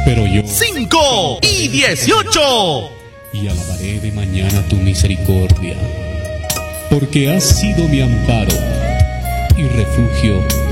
pero yo 5 y 18. Y alabaré de mañana tu misericordia, porque has sido mi amparo y refugio